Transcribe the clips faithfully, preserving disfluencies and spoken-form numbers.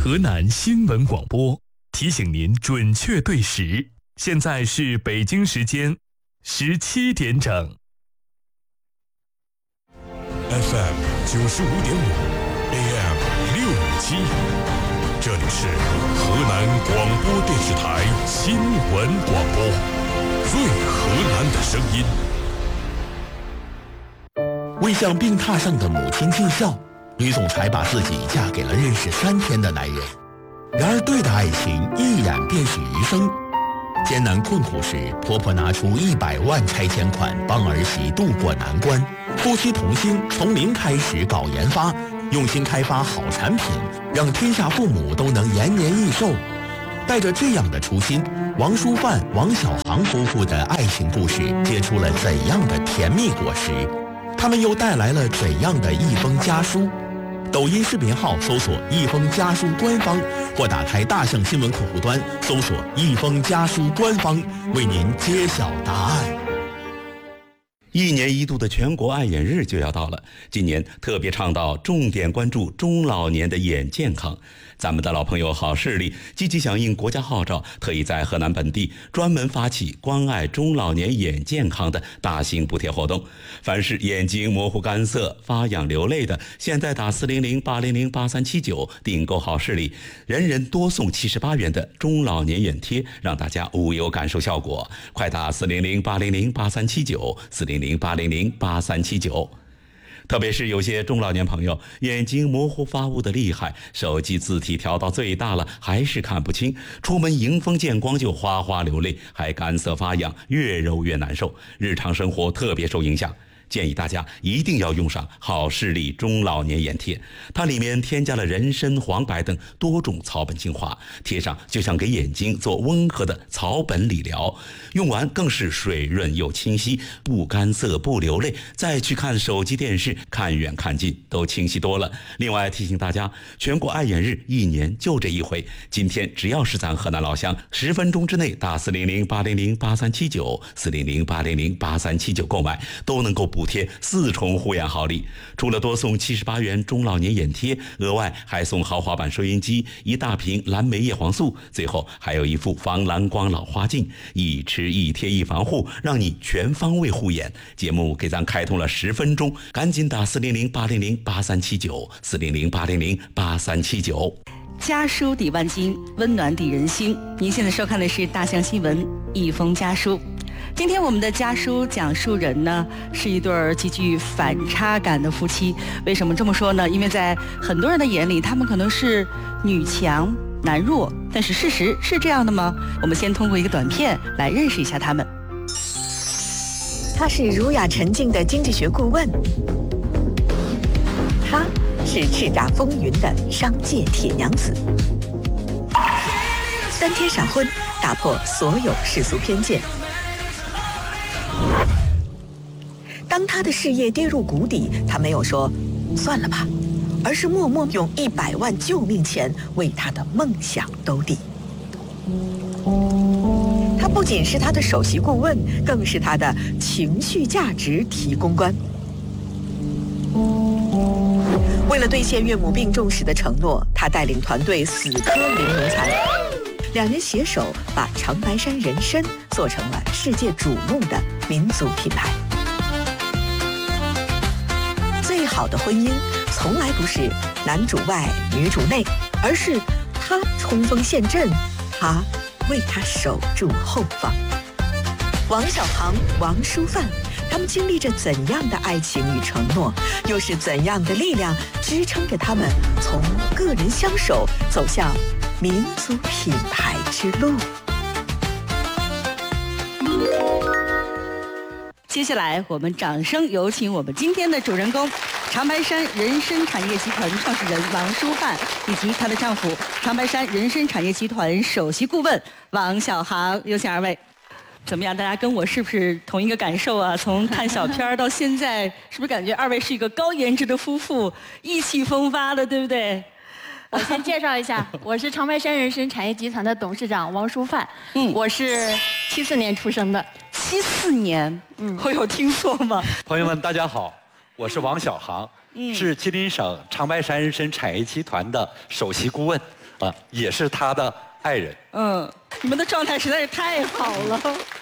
河南新闻广播提醒您准确对时，现在是北京时间十七点整。 F M 九十五点五 ，A M 六五七，这里是河南广播电视台新闻广播，最河南的声音。 为向病榻上的母亲尽孝，女总裁把自己嫁给了认识三天的男人。然而，对的爱情一染便是余生。艰难困苦时，婆婆拿出一百万拆迁款帮儿媳渡过难关。夫妻同心，从零开始搞研发，用心开发好产品，让天下父母都能延年益寿。带着这样的初心，王淑范、王小航夫妇的爱情故事结出了怎样的甜蜜果实？他们又带来了怎样的一封家书？抖音视频号搜索一封家书官方，或打开大象新闻客户端搜索一封家书官方，为您揭晓答案。 一年一度的全国爱眼日就要到了，今年特别倡导重点关注中老年的眼健康。咱们的老朋友好视力积极响应国家号召，特意在河南本地专门发起关爱中老年眼健康的大型补贴活动。凡是眼睛模糊干涩、发痒流泪的，现在打四零零八零零八三七九订购好视力，人人多送七十八元的中老年眼贴，让大家无有感受效果。快打四零零八零零八三七九四零零八零零八三七九。特别是有些中老年朋友眼睛模糊发雾的厉害，手机字体调到最大了还是看不清，出门迎风见光就哗哗流泪，还干涩发痒，越揉越难受，日常生活特别受影响。建议大家一定要用上好视力中老年眼贴，它里面添加了人参、黄柏等多种草本精华，贴上就像给眼睛做温和的草本理疗，用完更是水润又清晰，不干涩不流泪，再去看手机电视看远看近都清晰多了。另外提醒大家，全国爱眼日一年就这一回，今天只要是咱河南老乡，十分钟之内打四零零八零零八三七九四零零八零零八三七九购买，都能够补贴四重护眼好礼。除了多送七十八元中老年眼贴，额外还送豪华版收音机、一大瓶蓝莓叶黄素，最后还有一副防蓝光老花镜，一吃一贴一防护，让你全方位护眼。节目给咱开通了十分钟，赶紧打四零零八零零八三七九四零零八零零八三七九。 家书抵万金，温暖抵人心。您现在收看的是大象新闻一封家书。今天我们的家书讲述人呢，是一对极具反差感的夫妻。为什么这么说呢？因为在很多人的眼里，他们可能是女强男弱，但是事实是这样的吗？我们先通过一个短片来认识一下他们。 他是儒雅沉静的经济学顾问，他是叱咤风云的商界铁娘子。三天闪婚，打破所有世俗偏见。当他的事业跌入谷底，他没有说算了吧，而是默默用一百万救命钱为他的梦想兜底。他不仅是他的首席顾问，更是他的情绪价值提供官。为了兑现岳母病重时的承诺，他带领团队死磕零奴才，两人携手把长白山人参做成了世界瞩目的民族品牌。最好的婚姻从来不是男主外女主内，而是他冲锋陷阵，他为他守住后方。王小航、王淑范，他们经历着怎样的爱情与承诺，又是怎样的力量支撑着他们从个人相守走向民族品牌之路？ 接下来我们掌声有请我们今天的主人公，长白山人参产业集团创始人王淑范，以及她的丈夫长白山人参产业集团首席顾问王小航。有请二位。怎么样？大家跟我是不是同一个感受啊？从看小片到现在，是不是感觉二位是一个高颜值的夫妇，意气风发的，对不对？ 我先介绍一下，我是长白山人参产业集团的董事长王淑范。嗯，我是七四年出生的。 七四年，嗯，我有听错吗？ 朋友们，大家好，我是王小航，嗯、是吉林省长白山人参产业集团的首席顾问。 啊，也是他的爱人。 嗯，你们的状态实在是太好了。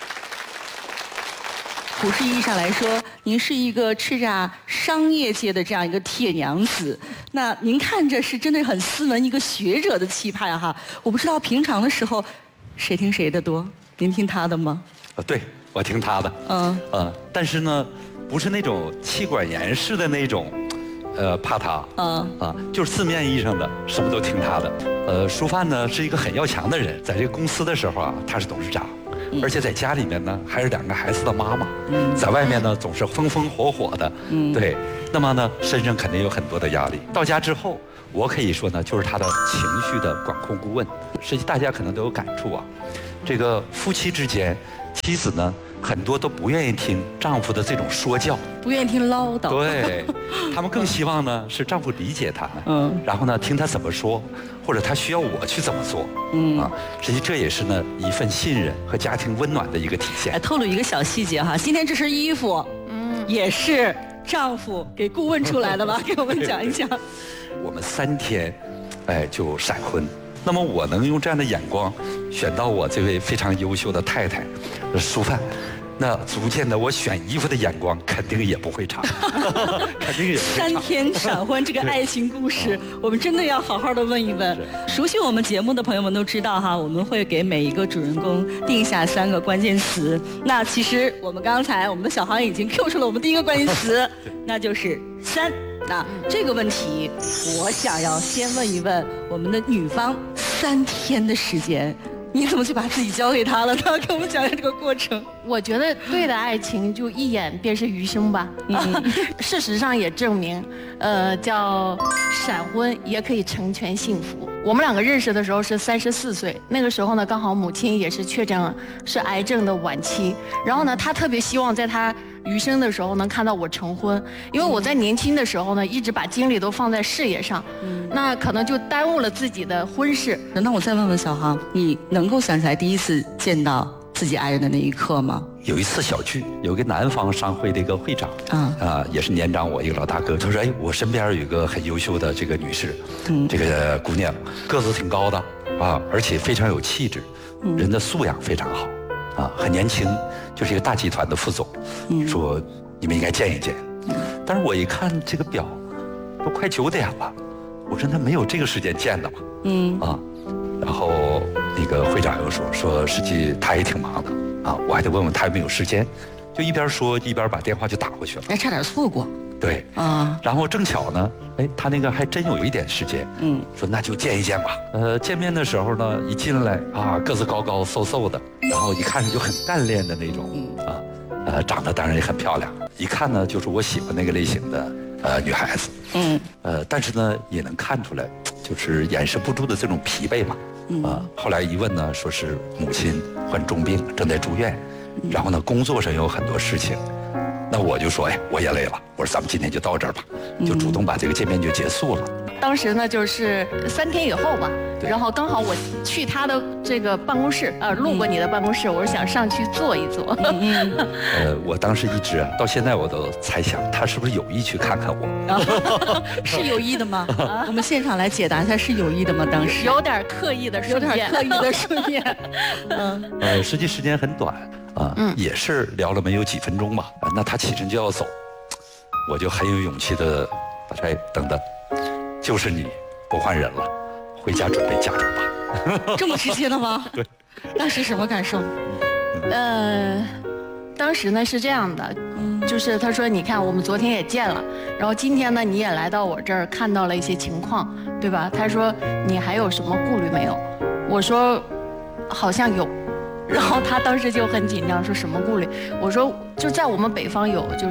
普世意义上来说，您是一个叱咤商业界的这样一个铁娘子，那您看着是真的很斯文一个学者的气派哈。我不知道平常的时候，谁听谁的多？您听他的吗？ 啊，对，我听他的。 嗯。 呃，但是呢，不是那种妻管严式的那种，呃，怕他。 嗯。 啊，就是字面意义上的，什么都听他的。呃，舒范呢是一个很要强的人，在这个公司的时候啊，他是董事长。而且在家里面呢，还是两个孩子的妈妈，嗯、在外面呢总是风风火火的，嗯、对。那么呢，身上肯定有很多的压力。到家之后，我可以说呢，就是他的情绪的管控顾问。实际大家可能都有感触啊，这个夫妻之间，妻子呢很多都不愿意听丈夫的这种说教， 不愿意听唠叨。 对，他们更希望呢是丈夫理解他们，嗯，然后呢听他怎么说。或者他需要我去怎么做，嗯啊，实际这也是呢一份信任和家庭温暖的一个体现。 哎，透露一个小细节哈，今天这身衣服，嗯，也是丈夫给顾问出来的吧？给我们讲一讲。 我们三天，哎，就闪婚。那么我能用这样的眼光选到我这位非常优秀的太太，舒范。那足见的我选衣服的眼光肯定也不会差，肯定也不会差。 三天闪婚这个爱情故事，我们真的要好好的问一问。熟悉我们节目的朋友们都知道哈，我们会给每一个主人公定下三个关键词。那其实我们刚才我们的小航已经 Q 出了我们第一个关键词，那就是三。那这个问题，我想要先问一问我们的女方，三天的时间。你怎么去把自己交给他了呢？给我们讲一下这个过程。 我觉得对的爱情就一眼便是余生吧。嗯、事实上也证明，呃，叫闪婚也可以成全幸福。我们两个认识的时候是三十四岁，那个时候呢，刚好母亲也是确诊是癌症的晚期。然后呢，他特别希望在他余生的时候能看到我成婚，因为我在年轻的时候呢，一直把精力都放在事业上，嗯、那可能就耽误了自己的婚事。 那我再问问小航，你能够想起来第一次见到自己爱人的那一刻吗？ 有一次小聚，有一个南方商会的一个会长，啊，啊，也是年长我一个老大哥，他说：“哎，我身边有一个很优秀的这个女士，嗯，这个姑娘个子挺高的啊，而且非常有气质，嗯、人的素养非常好，啊，很年轻，就是一个大集团的副总，嗯、说你们应该见一见。嗯、但是我一看这个表，都快九点了，我说那没有这个时间见的嘛，嗯，啊，然后那个会长又说说实际他也挺忙的。”啊，我还得问问他有没有时间，就一边说一边把电话就打过去了。 哎，差点错过。 对，啊，然后正巧呢，哎，他那个还真有一点时间，嗯，说那就见一见吧。呃，见面的时候呢，一进来啊，个子高高瘦瘦的，然后一看就很干练的那种，嗯、啊，呃，长得当然也很漂亮，一看呢就是我喜欢那个类型的呃女孩子，嗯，呃，但是呢也能看出来，就是掩饰不住的这种疲惫嘛。嗯、啊，后来一问呢，说是母亲患重病，正在住院，嗯、然后呢，工作上有很多事情，那我就说，哎，我也累了，我说咱们今天就到这儿吧，嗯、就主动把这个见面就结束了。 当时呢，就是三天以后吧，然后刚好我去他的这个办公室，呃，路过你的办公室，我是想上去坐一坐。 嗯、 呃，我当时一直啊，到现在我都猜想他是不是有意去看看我。 是有意的吗？我们现场来解答一下，是有意的吗？当时有点刻意的顺便， 有点刻意的顺便。 嗯，呃，实际时间很短啊，嗯、也是聊了没有几分钟吧。那他起身就要走，我就很有勇气的把说，哎，等等。就是你不换人了，回家准备嫁妆吧。 这么直接的吗？ 对。 当时什么感受？ 呃，当时呢是这样的，嗯、就是他说，你看我们昨天也见了，然后今天呢你也来到我这儿看到了一些情况，对吧？他说你还有什么顾虑没有？我说好像有。然后他当时就很紧张，说什么顾虑？我说就在我们北方有就是。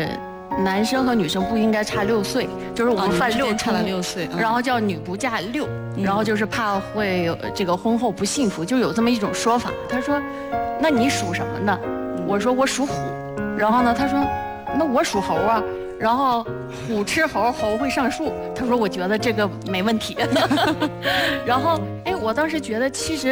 男生和女生不应该差六岁，就是我们犯六差了六岁， 然后叫女不嫁六，然后就是怕会这个婚后不幸福，就有这么一种说法。他说，那你属什么呢？我说我属虎，然后呢，他说，那我属猴啊，然后虎吃猴，猴会上树。他说我觉得这个没问题。然后哎，我当时觉得其实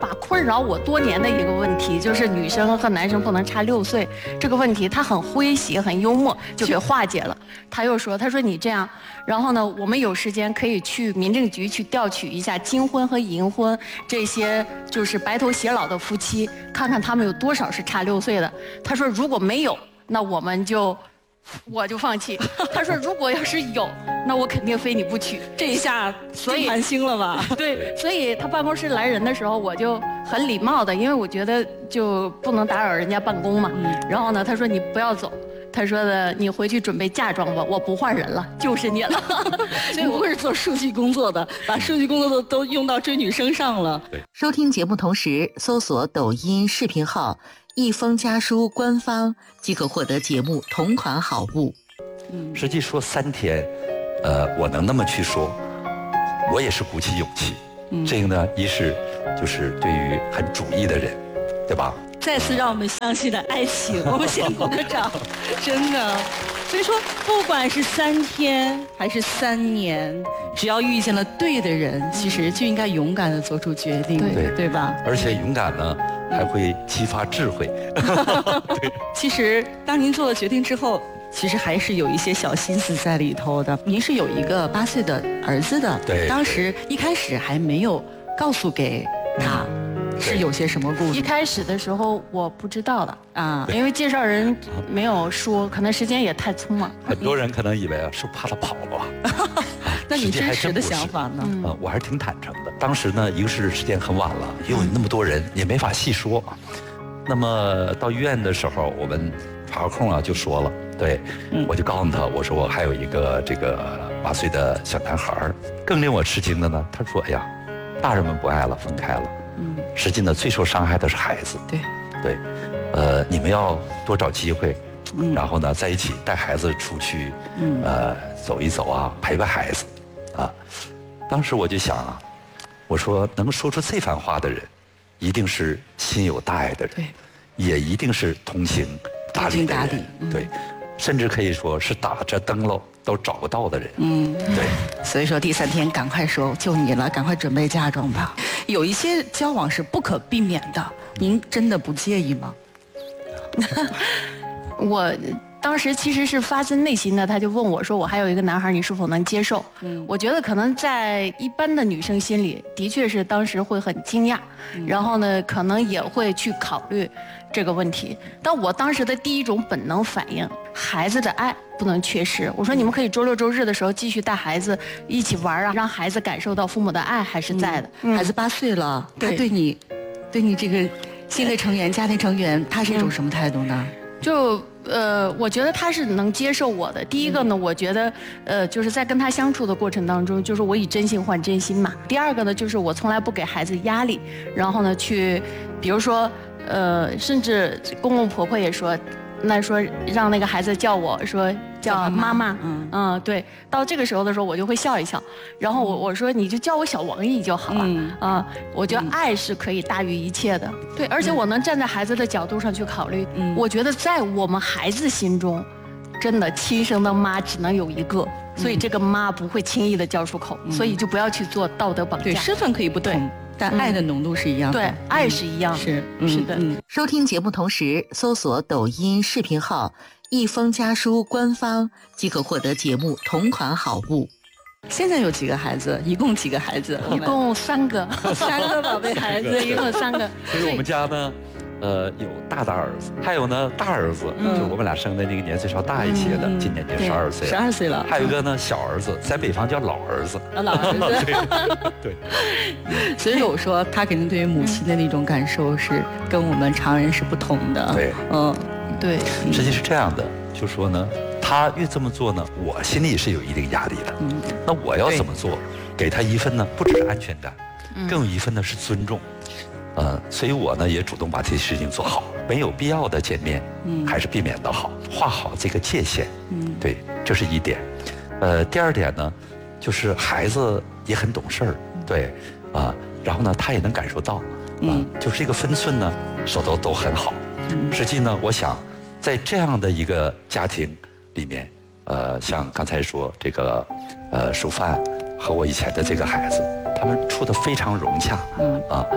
把困扰我多年的一个问题，就是女生和男生不能差六岁这个问题，他很诙谐很幽默就给化解了。他又说他说你这样，然后呢我们有时间可以去民政局去调取一下金婚和银婚这些就是白头偕老的夫妻，看看他们有多少是差六岁的。他说如果没有，那我们就我就放弃。他说如果要是有，那我肯定非你不娶。 这一下所以寒心了吧？ 对，所以他办公室来人的时候，我就很礼貌的，因为我觉得就不能打扰人家办公嘛。嗯、然后呢，他说你不要走。他说的，你回去准备嫁妆吧，我不换人了，就是你了。 所以我不是做数据工作的，把数据工作都都用到追女生上了。 对， 收听节目同时搜索抖音视频号“一封家书”官方，即可获得节目同款好物。 嗯，实际说三天，呃，我能那么去说，我也是鼓起勇气。嗯，这个呢，一是就是对于很主义的人，对吧？ 再次让我们相信了爱情，我们先鼓个掌，真的。所以说，不管是三天还是三年，只要遇见了对的人，其实就应该勇敢的做出决定， 对对吧？ 而且勇敢呢，还会激发智慧。 对，其实当您做了决定之后，其实还是有一些小心思在里头的。您是有一个八岁的儿子的， 对， 当时一开始还没有告诉给他。是有些什么故事？ 一开始的时候我不知道的啊， 因为介绍人没有说，可能时间也太匆忙。 很多人可能以为啊，是怕他跑了吧？ 那你真实的想法呢？ 嗯，我还是挺坦诚的。当时呢，一个是时间很晚了，又有那么多人，也没法细说。那么到医院的时候，我们查个空啊就说了，对，嗯、我就告诉他，我说我还有一个这个八岁的小男孩。更令我吃惊的呢，他说，哎呀，大人们不爱了，分开了。嗯，实际呢，最受伤害的是孩子。 对， 对，呃，你们要多找机会，嗯、然后呢，在一起带孩子出去，嗯、呃，走一走啊，陪陪孩子，啊。当时我就想啊，我说能说出这番话的人，一定是心有大爱的人， 对， 也一定是通情达理的人， 通情达理嗯、 对，甚至可以说是打着灯笼都找不到的人。嗯，对。 所以说第三天赶快说就你了，赶快准备嫁妆吧。有一些交往是不可避免的，您真的不介意吗？ 我当时其实是发自内心的，他就问我说：“我还有一个男孩，你是否能接受？”嗯，我觉得可能在一般的女生心里，的确是当时会很惊讶，嗯、然后呢，可能也会去考虑这个问题。但我当时的第一种本能反应，孩子的爱不能缺失。我说你们可以周六周日的时候继续带孩子一起玩啊，让孩子感受到父母的爱还是在的。 嗯、孩子八岁了，他对你，对你这个新的成员、家庭成员，他是一种什么态度呢？ 就呃，我觉得他是能接受我的。第一个呢，我觉得呃，就是在跟他相处的过程当中，就是我以真心换真心嘛。第二个呢，就是我从来不给孩子压力，然后呢，去比如说呃，甚至公公婆婆也说，那说让那个孩子叫我说叫妈妈，嗯嗯，对。到这个时候的时候，我就会笑一笑，然后我我说你就叫我小王姨就好了，嗯啊，我觉得爱是可以大于一切的，对，而且我能站在孩子的角度上去考虑，嗯，我觉得在我们孩子心中，真的亲生的妈只能有一个，所以这个妈不会轻易的叫出口，所以就不要去做道德绑架。 对，身份可以不同，但爱的浓度是一样的。 对，爱是一样的。 是是的。 收听节目同时搜索抖音视频号“一封家书”官方，即可获得节目同款好物。 现在有几个孩子？一共几个孩子？ 一共三个， 三个宝贝孩子， 一共三个。 所以我们家呢，呃，有大大儿子，还有呢大儿子，嗯、就是我们俩生的那个年岁稍大一些的，嗯、今年就十二岁了。 十二岁了。 还有一个呢小儿子，在北方叫老儿子。 啊，老儿子。 对。 对所以我说，他肯定对于母亲的那种感受是跟我们常人是不同的。 对。 嗯，对。 实际是这样的，就说呢。他越这么做呢，我心里是有一定压力的。嗯，那我要怎么做？给他一份呢，不只是安全感，嗯、更有一份呢是尊重。呃，所以我呢也主动把这些事情做好，没有必要的见面，嗯，还是避免的好，画好这个界限。嗯，对，这是一点。呃，第二点呢，就是孩子也很懂事儿，对，啊、呃，然后呢他也能感受到，啊、呃，嗯、就是这个分寸呢守得都很好。嗯，实际呢，我想在这样的一个家庭里面，呃，像刚才说这个，呃，蜀范和我以前的这个孩子，他们处得非常融洽，嗯啊，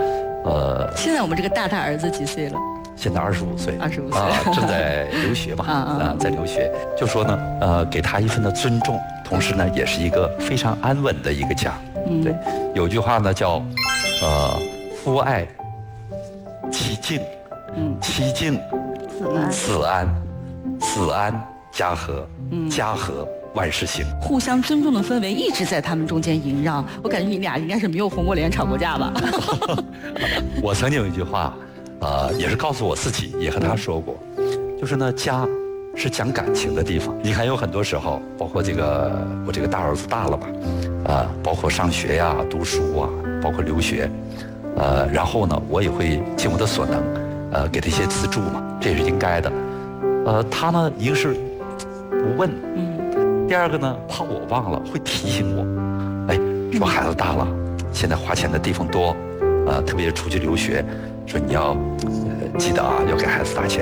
呃， 现在我们这个大大儿子几岁了？ 现在二十五岁， 二十五岁啊，正在留学嘛，啊，在留学，就说呢，呃，给他一份的尊重，同时呢，也是一个非常安稳的一个家。嗯，对，有句话呢叫，呃，夫爱妻敬，嗯，妻敬子安，子安家和，嗯，家和万事兴。 互相尊重的氛围一直在他们中间萦绕。我感觉你俩应该是没有红过脸、吵过架吧？ 我曾经有一句话。呃，也是告诉我自己，也和他说过，就是呢，家是讲感情的地方。你看，有很多时候，包括这个我这个大儿子大了吧，啊、呃，包括上学呀、读书啊，包括留学，呃，然后呢，我也会尽我的所能，呃，给他一些资助嘛，这也是应该的。呃，他呢，一个是不问，嗯，第二个呢，怕我忘了，会提醒我，哎，说孩子大了，现在花钱的地方多，呃，特别是出去留学。说你要，呃，记得啊，要给孩子打钱。